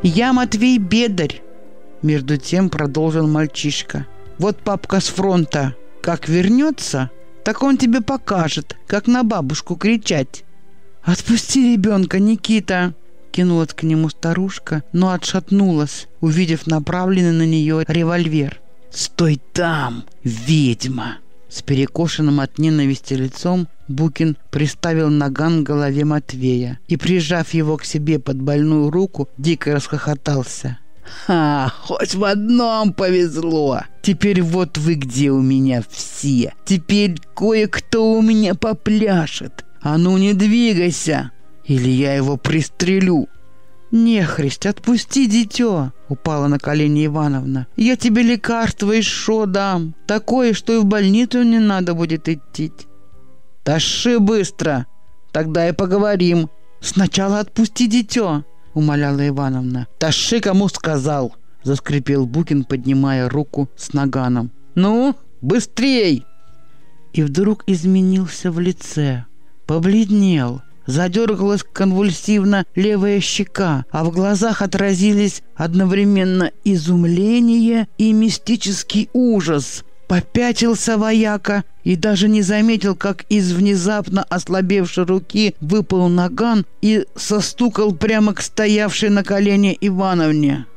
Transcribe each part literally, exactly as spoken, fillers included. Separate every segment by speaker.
Speaker 1: Я Матвей Бедарь. Между тем продолжил мальчишка. Вот папка с фронта как вернется, так он тебе покажет, как на бабушку кричать. Отпусти ребенка, Никита. Кинулась к нему старушка, но отшатнулась, увидев направленный на нее револьвер. «Стой там, ведьма!» С перекошенным от ненависти лицом Букин приставил наган к голове Матвея и, прижав его к себе под больную руку, дико расхохотался. «Ха! Хоть в одном повезло! Теперь вот вы где у меня все! Теперь кое-кто у меня попляшет! А ну не двигайся, или я его пристрелю!» «Нехристь, отпусти дитё!» — упала на колени Ивановна. «Я тебе лекарство из шо дам, такое, что и в больницу не надо будет идти». «Тащи быстро, тогда и поговорим». «Сначала отпусти дитё!» — умоляла Ивановна. «Тащи, кому сказал!» — заскрипел Букин, поднимая руку с наганом. «Ну, быстрей!» И вдруг изменился в лице, побледнел. Задергалась конвульсивно левая щека, а в глазах отразились одновременно изумление и мистический ужас. Попятился вояка и даже не заметил, как из внезапно ослабевшей руки выпал наган и состукал прямо к стоявшей на колене Ивановне.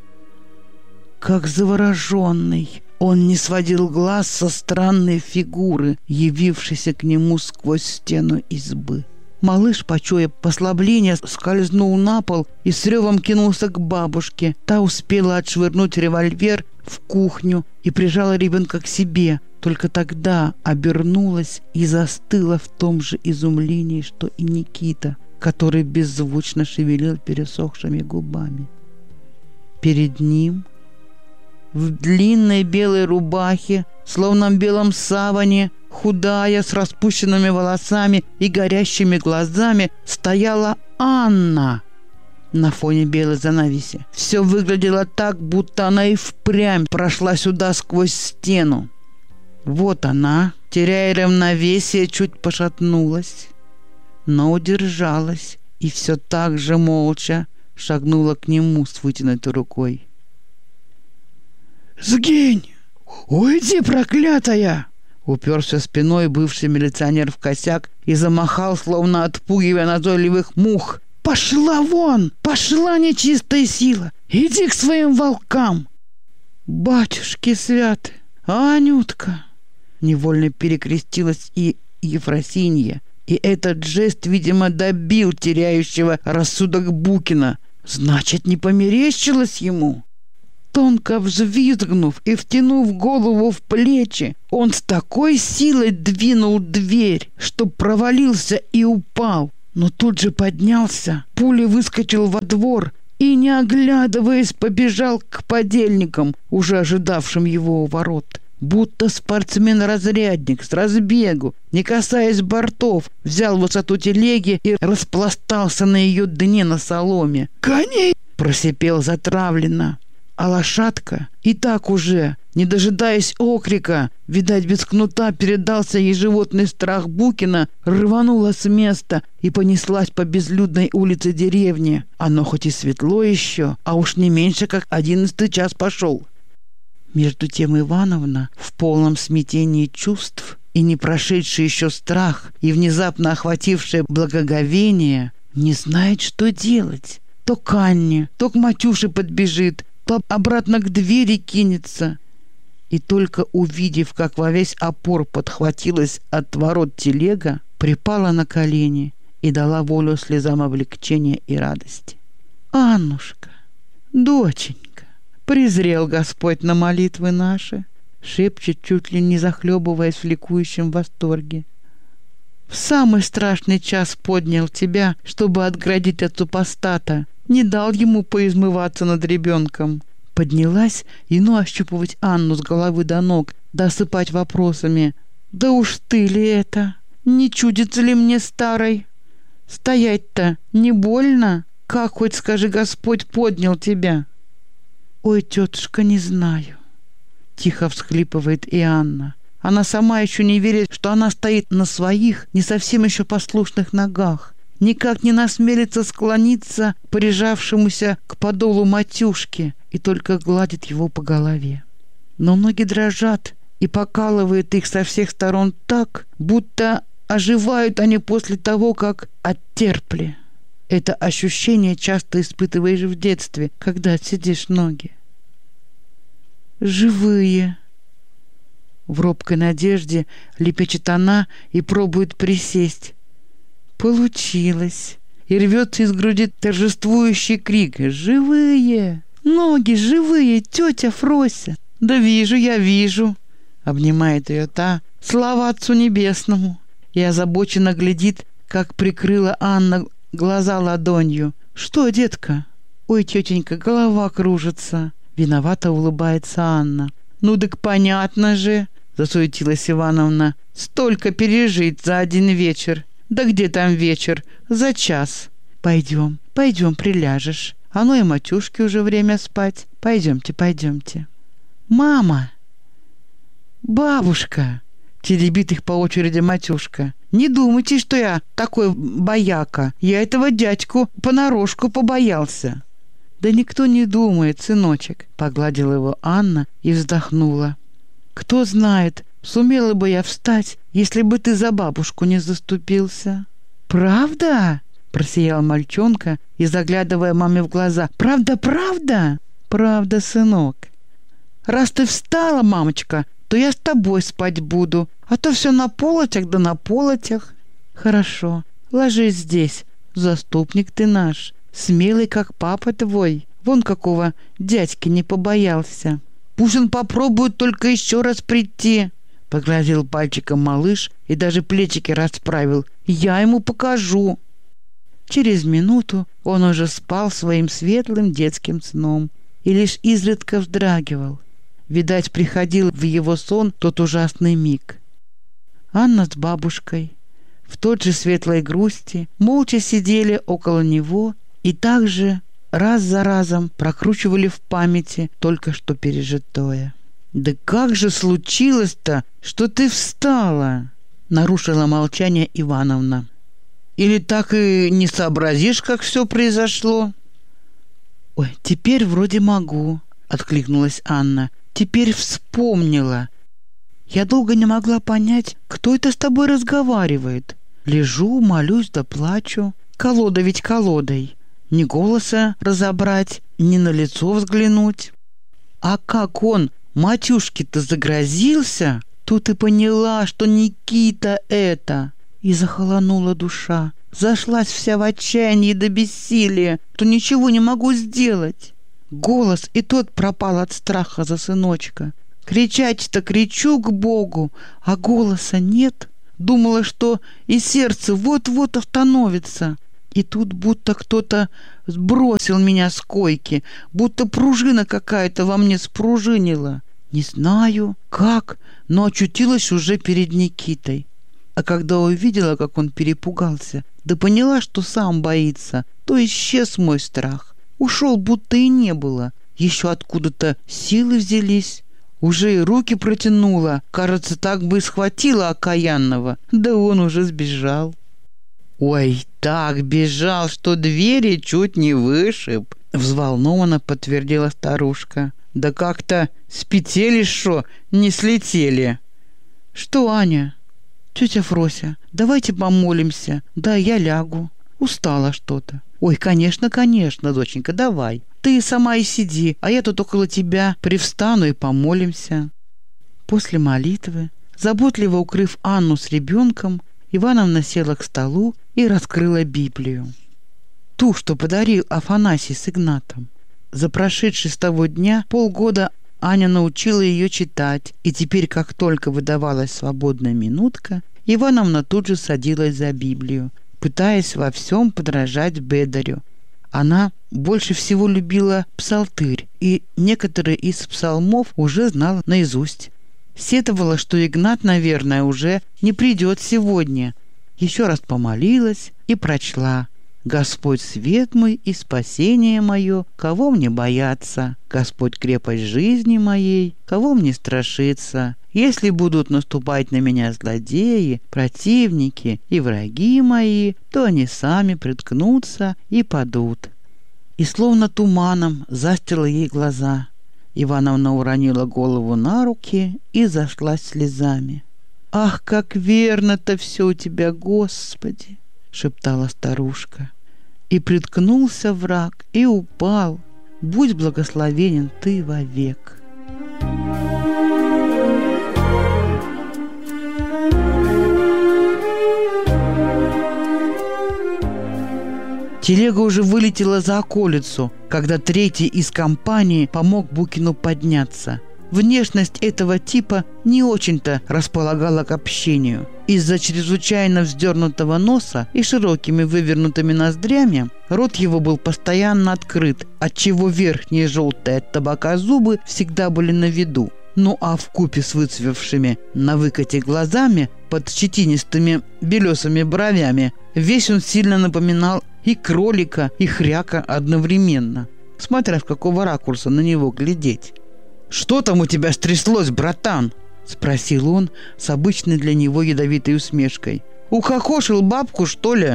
Speaker 1: Как завороженный, он не сводил глаз со странной фигуры, явившейся к нему сквозь стену избы. Малыш, почуя послабление, скользнул на пол и с ревом кинулся к бабушке. Та успела отшвырнуть револьвер в кухню и прижала ребенка к себе. Только тогда обернулась и застыла в том же изумлении, что и Никита, который беззвучно шевелил пересохшими губами. Перед ним в длинной белой рубахе, словно в белом саване, худая, с распущенными волосами и горящими глазами, стояла Анна на фоне белой занавеси. Все выглядело так, будто она и впрямь прошла сюда сквозь стену. Вот она, теряя равновесие, чуть пошатнулась, но удержалась и все так же молча шагнула к нему с вытянутой рукой. «Сгинь! Уйди, проклятая!» Уперся спиной бывший милиционер в косяк и замахал, словно отпугивая назойливых мух. «Пошла вон! Пошла, нечистая сила! Иди к своим волкам!» «Батюшки святы! Анютка!» Невольно перекрестилась и Ефросинья, и этот жест, видимо, добил теряющего рассудок Букина. Значит, не померещилось ему? Тонко взвизгнув и втянув голову в плечи, он с такой силой двинул дверь, что провалился и упал. Но тут же поднялся, пулей выскочил во двор и, не оглядываясь, побежал к подельникам, уже ожидавшим его у ворот. Будто спортсмен-разрядник с разбегу, не касаясь бортов, взял высоту телеги и распластался на ее дне на соломе. «Коней!» — просипел затравленно. А лошадка и так уже, не дожидаясь окрика, видать, без кнута передался ей животный страх Букина, рванула с места и понеслась по безлюдной улице деревни. Оно хоть и светло еще, а уж не меньше, как одиннадцатый час пошел. Между тем Ивановна, в полном смятении чувств и не прошедший еще страх, и внезапно охватившее благоговение, не знает, что делать. То к Анне, то к Матюше подбежит, то обратно к двери кинется. И только увидев, как во весь опор подхватилась от ворот телега, припала на колени и дала волю слезам облегчения и радости. «Аннушка, доченька, презрел Господь на молитвы наши», шепчет, чуть ли не захлебываясь в ликующем восторге. «В самый страшный час поднял тебя, чтобы отградить от супостата, не дал ему поизмываться над ребенком». Поднялась и ну ощупывать Анну с головы до ног, досыпать вопросами. «Да уж ты ли это? Не чудится ли мне старой? Стоять-то не больно? Как, хоть скажи, Господь поднял тебя?» «Ой, тетушка, не знаю», — тихо всхлипывает и Анна. Она сама еще не верит, что она стоит на своих, не совсем еще послушных ногах. никак не насмелится склониться к прижавшемуся к подолу матюшке и только гладит его по голове. Но ноги дрожат и покалывает их со всех сторон так, будто оживают они после того, как оттерпли. Это ощущение часто испытываешь в детстве, когда отсидишь ноги. «Живые!» В робкой надежде лепечет она и пробует присесть. Получилось. И рвется из груди торжествующий крик. «Живые! Ноги живые, тетя Фрося!» «Да вижу, я вижу!» Обнимает ее та. «Слава Отцу Небесному!» И озабоченно глядит, как прикрыла Анна глаза ладонью. «Что, детка?» «Ой, тетенька, голова кружится!» Виновато улыбается Анна. «Ну так понятно же!» Засуетилась Ивановна. «Столько пережить за один вечер! Да где там вечер? За час! Пойдем, пойдем, приляжешь. А ну и матюшке уже время спать. Пойдемте, пойдемте». «Мама!» «Бабушка!» Теребит их по очереди матюшка. «Не думайте, что я такой бояка. Я этого дядьку понарошку побоялся». «Да никто не думает, сыночек», — погладила его Анна и вздохнула. «Кто знает, сумела бы я встать, если бы ты за бабушку не заступился». «Правда?» — просиял мальчонка и, заглядывая маме в глаза. «Правда, правда?» «Правда, сынок». «Раз ты встала, мамочка, то я с тобой спать буду, а то все на полотях да на полотях». «Хорошо, ложись здесь, заступник ты наш, смелый, как папа твой, вон какого дядьки не побоялся». «Пусть он попробует только еще раз прийти», — погрозил пальчиком малыш и даже плечики расправил. «Я ему покажу». Через минуту он уже спал своим светлым детским сном и лишь изредка вздрагивал. Видать, приходил в его сон тот ужасный миг. Анна с бабушкой в тот же светлой грусти молча сидели около него и также раз за разом прокручивали в памяти только что пережитое. «Да как же случилось-то, что ты встала?» — нарушила молчание Ивановна. «Или так и не сообразишь, как все произошло?» «Ой, теперь вроде могу», — откликнулась Анна. «Теперь вспомнила. Я долго не могла понять, кто это с тобой разговаривает. Лежу, молюсь да плачу. Колода ведь колодой. Ни голоса разобрать, ни на лицо взглянуть. А как он матюшке-то загрозился, тут и поняла, что Никита это. И захолонула душа. Зашлась вся в отчаянии до бессилия, что ничего не могу сделать. Голос и тот пропал от страха за сыночка. Кричать-то кричу к Богу, а голоса нет. Думала, что и сердце вот-вот остановится. И тут будто кто-то сбросил меня с койки, будто пружина какая-то во мне спружинила. Не знаю, как, но очутилась уже перед Никитой. А когда увидела, как он перепугался, да поняла, что сам боится, то исчез мой страх. Ушел, будто и не было. Еще откуда-то силы взялись. Уже и руки протянула. Кажется, так бы и схватила окаянного. Да он уже сбежал. «Ой, так бежал, что двери чуть не вышиб», — взволнованно подтвердила старушка. «Да как-то с петель шо не слетели». «Что, Аня?» «Тетя Фрося, давайте помолимся. Да, я лягу. Устала что-то». «Ой, конечно, конечно, доченька, давай. Ты сама и сиди, а я тут около тебя привстану и помолимся». После молитвы, заботливо укрыв Анну с ребенком, Ивановна села к столу и раскрыла Библию. Ту, что подарил Афанасий с Игнатом. За прошедшие с того дня полгода Аня научила ее читать, и теперь, как только выдавалась свободная минутка, Ивановна тут же садилась за Библию, пытаясь во всем подражать Бедарю. Она больше всего любила псалтырь, и некоторые из псалмов уже знала наизусть. Сетовала, что Игнат, наверное, уже не придет сегодня. Еще раз помолилась и прочла: «Господь свет мой и спасение мое, кого мне бояться? Господь крепость жизни моей, кого мне страшиться? Если будут наступать на меня злодеи, противники и враги мои, то они сами приткнутся и падут». И словно туманом застила ей глаза. Ивановна уронила голову на руки и зашлась слезами. «Ах, как верно-то все у тебя, Господи!» — шептала старушка. «И приткнулся враг, и упал. Будь благословенен ты вовек». Телега уже вылетела за околицу, когда третий из компании помог Букину подняться. Внешность этого типа не очень-то располагала к общению. Из-за чрезвычайно вздернутого носа и широкими вывернутыми ноздрями рот его был постоянно открыт, отчего верхние желтые от табака зубы всегда были на виду. Ну а вкупе с выцвевшими на выкате глазами под щетинистыми белесыми бровями весь он сильно напоминал и кролика, и хряка одновременно, смотря с какого ракурса на него глядеть. «Что там у тебя стряслось, братан?» — спросил он с обычной для него ядовитой усмешкой. «Ухохошил бабку, что ли?»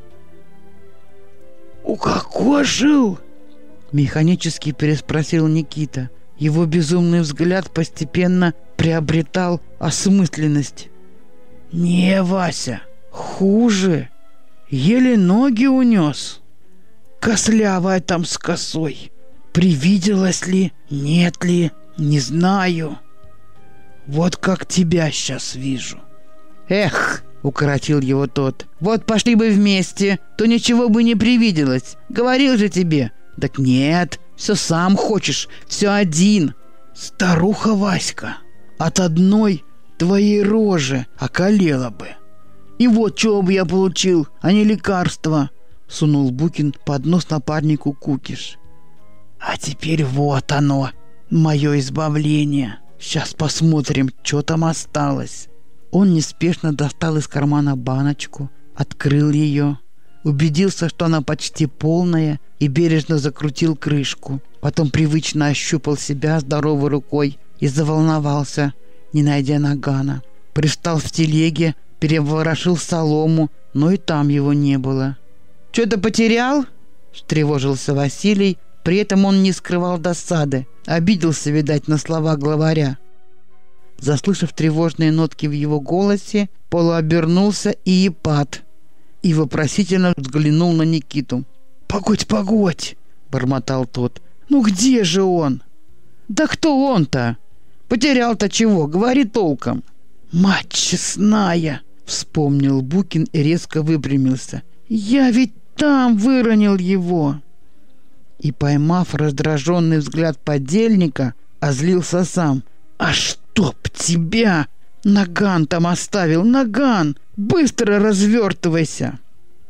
Speaker 2: «Ухохошил?»
Speaker 1: — механически переспросил Никита. Его безумный взгляд постепенно приобретал осмысленность.
Speaker 2: «Не, Вася, хуже. Еле ноги унес. Кослявая там с косой. Привиделась ли, нет ли, не знаю. Вот как тебя сейчас вижу».
Speaker 1: «Эх!» — укоротил его тот. «Вот пошли бы вместе, то ничего бы не привиделось. Говорил же тебе». «Так нет, все сам хочешь, все один».
Speaker 2: «Старуха Васька, от одной твоей рожи околела бы. И вот чего бы я получил, а не лекарство», — сунул Букин под нос напарнику кукиш. «А теперь вот оно, мое избавление. Сейчас посмотрим, что там осталось».
Speaker 1: Он неспешно достал из кармана баночку, открыл ее, убедился, что она почти полная, и бережно закрутил крышку. Потом привычно ощупал себя здоровой рукой и заволновался, не найдя нагана. Привстал в телеге, переворошил солому, но и там его не было. «Что-то потерял?» — встревожился Василий. При этом он не скрывал досады. Обиделся, видать, на слова главаря. Заслышав тревожные нотки в его голосе, полуобернулся и Ипат и вопросительно взглянул на Никиту.
Speaker 2: «Погодь, погодь!» — бормотал тот. «Ну где же он?»
Speaker 1: «Да кто он-то? Потерял-то чего? Говори толком».
Speaker 2: «Мать честная!» — вспомнил Букин и резко выпрямился. «Я ведь там выронил его!»
Speaker 1: И, поймав раздраженный взгляд подельника, озлился сам.
Speaker 2: «А чтоб тебя! Наган там оставил, наган! Быстро развертывайся!»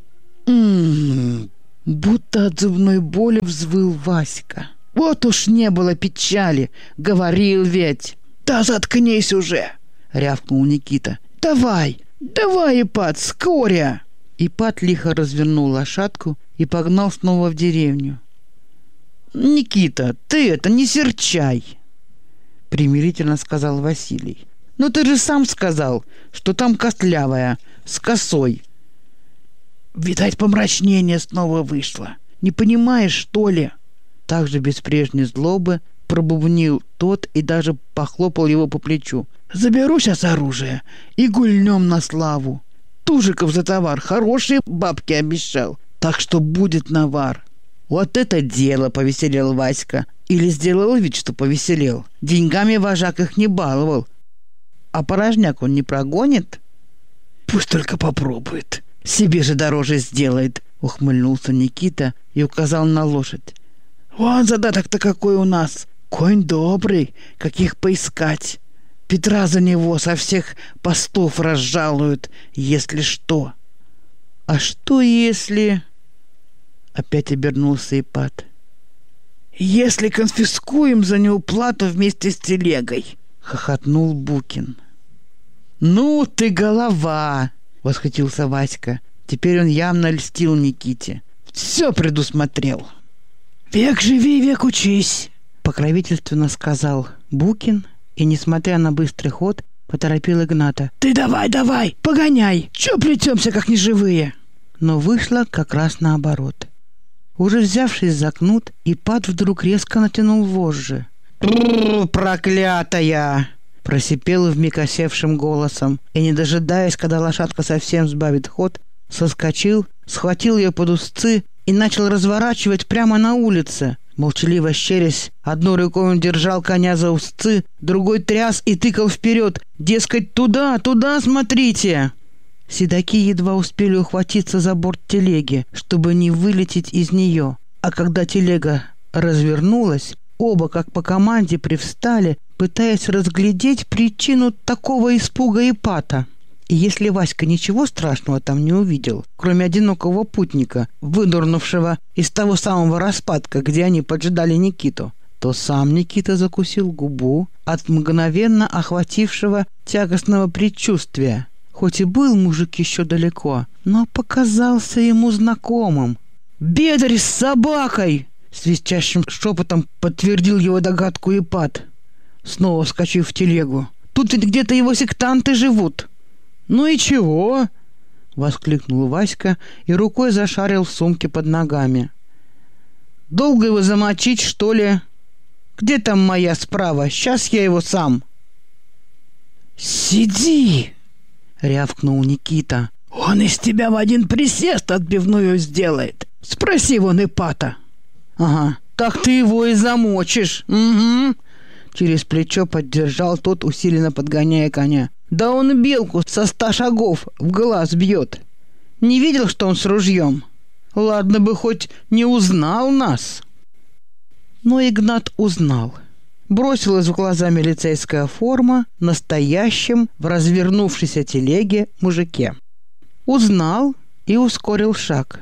Speaker 1: «М-м-м!» Будто от зубной боли взвыл Васька.
Speaker 2: «Вот уж не было печали! Говорил ведь!» «Да заткнись уже!» — рявкнул Никита. «Давай! Давай, Ипат, скоря!»
Speaker 1: Ипат лихо развернул лошадку и погнал снова в деревню. «Никита, ты это не серчай!» — примирительно сказал Василий. «Ну ты же сам сказал, что там костлявая, с косой».
Speaker 2: «Видать, помрачнение снова вышло. Не понимаешь, что ли?»
Speaker 1: Также без прежней злобы пробубнил тот и даже похлопал его по плечу.
Speaker 2: «Заберу сейчас оружие и гульнем на славу. Тужиков за товар хорошие бабки обещал, так что будет навар».
Speaker 1: «Вот это дело!» — повеселел Васька. Или сделал вид, что повеселел. Деньгами вожак их не баловал. А порожняк он не прогонит?
Speaker 2: «Пусть только попробует.
Speaker 1: Себе же дороже сделает», — ухмыльнулся Никита и указал на лошадь.
Speaker 2: «Вон задаток-то какой у нас! Конь добрый, каких поискать! Петра за него со всех постов разжалуют, если что».
Speaker 1: «А что если...» — опять обернулся Ипат.
Speaker 2: «Если конфискуем за неуплату вместе с телегой», — хохотнул Букин.
Speaker 1: «Ну ты голова!» — восхитился Васька. Теперь он явно льстил Никите. «Все предусмотрел».
Speaker 2: «Век живи, век учись»,
Speaker 1: — покровительственно сказал Букин и, несмотря на быстрый ход, поторопил Игната.
Speaker 2: «Ты давай, давай, погоняй! Чё плетёмся, как неживые?»
Speaker 1: Но вышло как раз наоборот. Уже взявшись за кнут, Ипат вдруг резко натянул вожжи. «Проклятая!» — просипел вмиг осевшим голосом, и, не дожидаясь, когда лошадка совсем сбавит ход, соскочил, схватил ее под узцы и начал разворачивать прямо на улице. Молчаливо щерясь, одной рукой он держал коня за узцы, другой тряс и тыкал вперед, дескать, туда, туда смотрите. Седаки едва успели ухватиться за борт телеги, чтобы не вылететь из нее, а когда телега развернулась, оба, как по команде, привстали, пытаясь разглядеть причину такого испуга Ипата. И если Васька ничего страшного там не увидел, кроме одинокого путника, вынырнувшего из того самого распадка, где они поджидали Никиту, то сам Никита закусил губу от мгновенно охватившего тягостного предчувствия. Хоть и был мужик еще далеко, но показался ему знакомым. «Бедарь с собакой!» — свистящим шепотом подтвердил его догадку Ипат, снова вскочив в телегу. «Тут ведь где-то его сектанты живут». «Ну и чего?» — воскликнул Васька и рукой зашарил в сумке под ногами. «Долго его замочить, что ли? Где там моя справа? Сейчас я его сам».
Speaker 2: «Сиди!» — рявкнул Никита. «Он из тебя в один присест отбивную сделает. Спроси вон Ипата».
Speaker 1: «Ага, так ты его и замочишь. Угу». Через плечо поддержал тот, усиленно подгоняя коня. «Да он белку со ста шагов в глаз бьет. Не видел, что он с ружьем? Ладно бы хоть не узнал нас». Но Игнат узнал. Бросилась в глаза милицейская форма настоящем в развернувшейся телеге мужике. Узнал и ускорил шаг.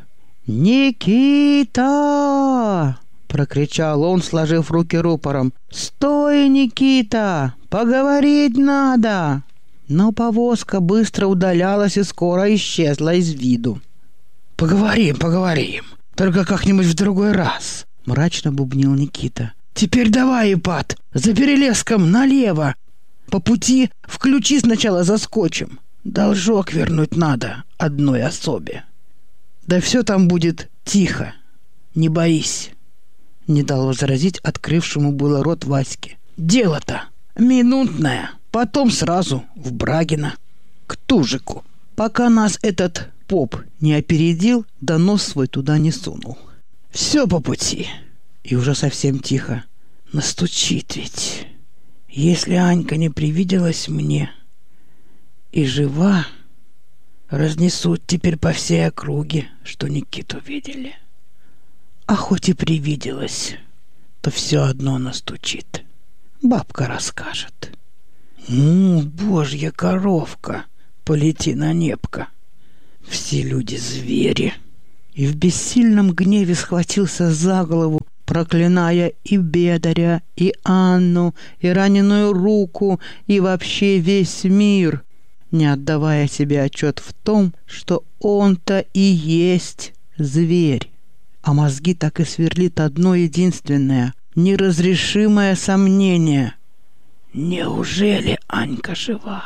Speaker 1: «Никита!» — прокричал он, сложив руки рупором. «Стой, Никита! Поговорить надо!» Но повозка быстро удалялась и скоро исчезла из виду.
Speaker 2: «Поговорим, поговорим. Только как-нибудь в другой раз», — мрачно бубнил Никита. «Теперь давай, Ипат, за перелеском налево. По пути в ключи сначала заскочим. Должок вернуть надо одной особе. Да все там будет тихо. Не боись», — не дал возразить открывшему было рот Ваське. «Дело-то минутное. Потом сразу в Брагино, к Тужику, пока нас этот поп не опередил, да нос свой туда не сунул. Все по пути». И уже совсем тихо. «Настучит ведь. Если Анька не привиделась мне и жива, разнесут теперь по всей округе, что Никиту видели. А хоть и привиделась, то все одно настучит. Бабка расскажет. Ну, божья коровка, полети на небко. Все люди звери». И в бессильном гневе схватился за голову, проклиная и Бедаря, и Анну, и раненую руку, и вообще весь мир, не отдавая себе отчет в том, что он-то и есть зверь. А мозги так и сверлит одно единственное, неразрешимое сомнение. Неужели Анька жива?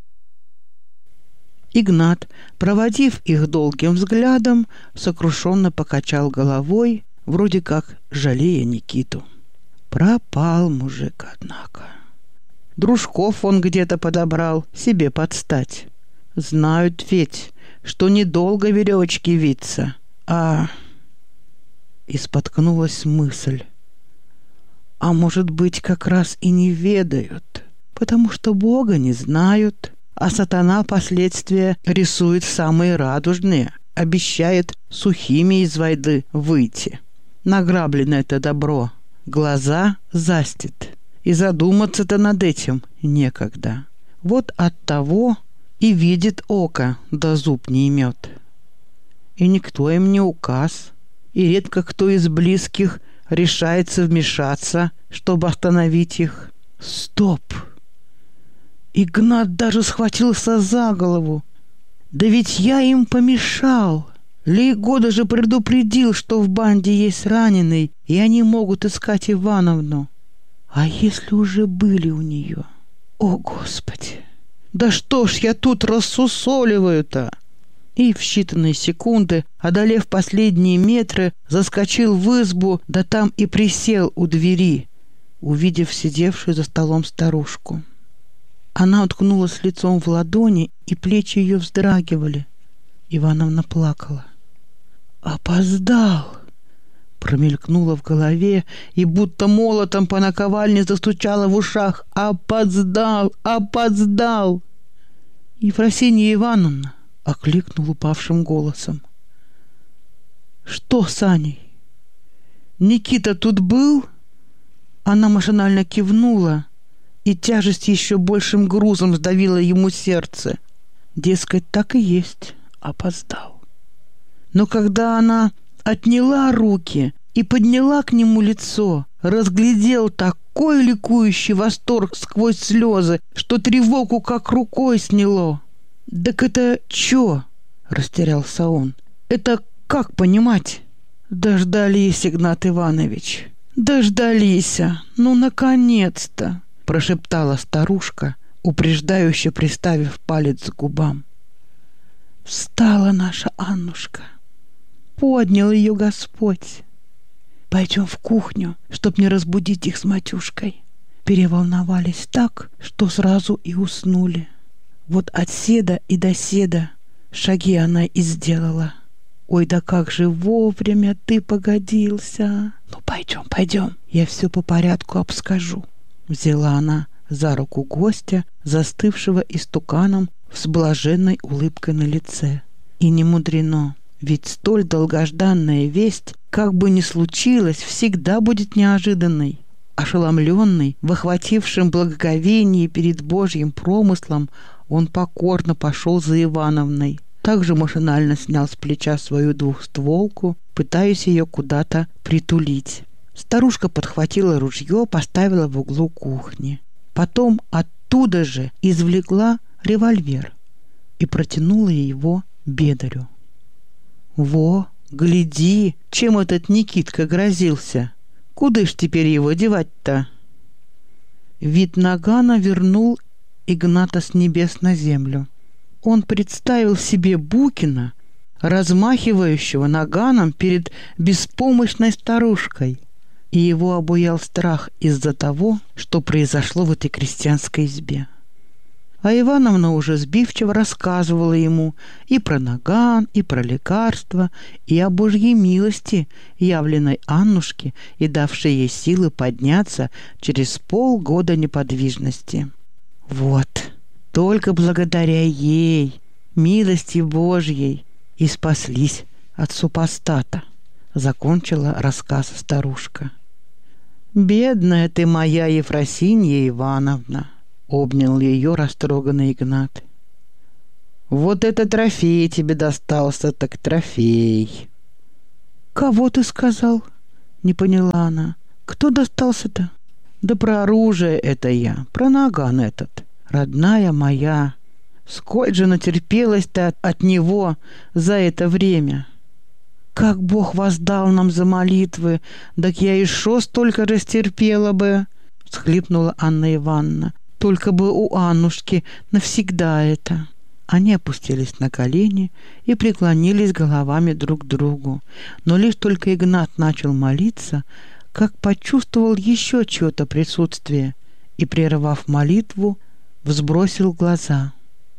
Speaker 2: Игнат, проводив их долгим взглядом, сокрушенно покачал головой, вроде как жалея Никиту. Пропал мужик, однако. Дружков он где-то подобрал, себе подстать. Знают ведь, что недолго веревочки виться, а... И споткнулась мысль. А может быть, как раз и не ведают, потому что Бога не знают, а сатана последствия рисует самые радужные, обещает сухими из войны выйти. Награбленное это добро глаза застит, и задуматься-то над этим некогда. Вот оттого и видит око, да зуб не имет. И никто им не указ, и редко кто из близких решается вмешаться, чтобы остановить их. Стоп! Игнат даже схватился за голову. Да ведь я им помешал. Лейгода же предупредил, что в банде есть раненый, и они могут искать Ивановну. А если уже были у нее?
Speaker 1: «О, Господи! Да что ж я тут рассусоливаю-то?» И в считанные секунды, одолев последние метры, заскочил в избу, да там и присел у двери, увидев сидевшую за столом старушку. Она уткнулась лицом в ладони, и плечи ее вздрагивали. Ивановна плакала. «Опоздал!» Промелькнуло в голове, и будто молотом по наковальне застучало в ушах. «Опоздал! Опоздал!» Ефросинья Ивановна окликнул упавшим голосом. «Что с Аней? Никита тут был?» Она машинально кивнула, и тяжесть еще большим грузом сдавила ему сердце. Дескать, так и есть, опоздал. Но когда она отняла руки и подняла к нему лицо, разглядел такой ликующий восторг сквозь слезы, что тревогу как рукой сняло. «Так это чё?» — растерялся он. «Это как понимать?» «Дождались, Игнат Иванович, дождались, ну, наконец-то!» — прошептала старушка, упреждающе приставив палец к губам. «Встала наша Аннушка, поднял ее Господь. Пойдем в кухню, чтоб не разбудить их с Матюшкой. Переволновались так, что сразу и уснули. Вот от седа и до седа шаги она и сделала. Ой, да как же вовремя ты погодился! Ну, пойдем, пойдем, я все по порядку обскажу». Взяла она за руку гостя, застывшего истуканом с блаженной улыбкой на лице. И не мудрено, ведь столь долгожданная весть, как бы ни случилось, всегда будет неожиданной. Ошеломленный, в охватившем благоговении перед Божьим промыслом, он покорно пошел за Ивановной. Также машинально снял с плеча свою двухстволку, пытаясь ее куда-то притулить. Старушка подхватила ружье, поставила в углу кухни. Потом оттуда же извлекла револьвер и протянула его бедарю. «Во, гляди, чем этот Никитка грозился! Куда ж теперь его девать-то?» Вид нагана вернул Игната с небес на землю. Он представил себе Букина, размахивающего наганом перед беспомощной старушкой, и его обуял страх из-за того, что произошло в этой крестьянской избе. А Ивановна уже сбивчиво рассказывала ему и про наган, и про лекарства, и о Божьей милости, явленной Аннушке и давшей ей силы подняться через полгода неподвижности. Вот, только благодаря ей, милости Божьей, и спаслись от супостата, закончила рассказ старушка. «Бедная ты моя Ефросинья Ивановна!» — обнял ее растроганный Игнат. «Вот это трофей тебе достался, так трофей!» «Кого ты сказал?» — не поняла она. «Кто достался-то?» «Да про оружие это я, про наган этот, родная моя. Сколь же натерпелась-то от, от него за это время! Как Бог воздал нам за молитвы, так я и шо столько растерпела бы!» — всхлипнула Анна Ивановна. «Только бы у Аннушки навсегда это!» Они опустились на колени и преклонились головами друг к другу. Но лишь только Игнат начал молиться, как почувствовал еще чье-то присутствие и, прервав молитву, взбросил глаза.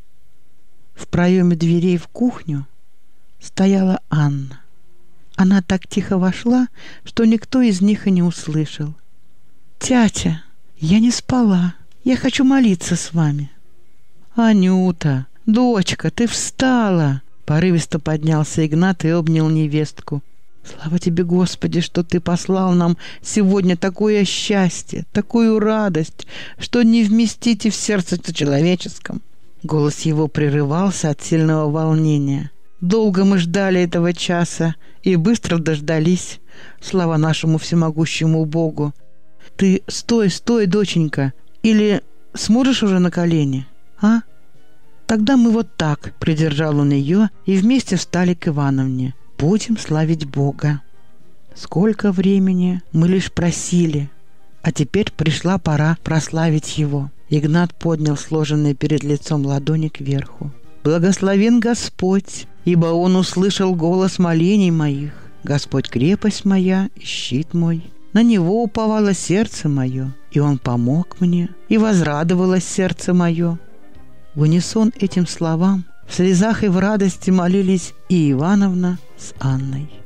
Speaker 1: В проеме дверей в кухню стояла Анна. Она так тихо вошла, что никто из них и не услышал. «Тятя, я не спала. Я хочу молиться с вами». «Анюта, дочка, ты встала!» Порывисто поднялся Игнат и обнял невестку. «Слава тебе, Господи, что ты послал нам сегодня такое счастье, такую радость, что не вместите в сердце человеческом». Голос его прерывался от сильного волнения. «Долго мы ждали этого часа и быстро дождались. Слава нашему всемогущему Богу! Ты стой, стой, доченька, или сможешь уже на колени, а? Тогда мы вот так», — придержал он ее, и вместе встали к Ивановне. «Будем славить Бога. Сколько времени мы лишь просили, А теперь пришла пора прославить его. Игнат поднял сложенные перед лицом ладони кверху. «Благословен Господь, ибо Он услышал голос молений моих. Господь крепость моя и щит мой. На Него уповало сердце мое, и Он помог мне, и возрадовалось сердце мое». В унисон этим словам в слезах и в радости молились и Ивановна с Анной.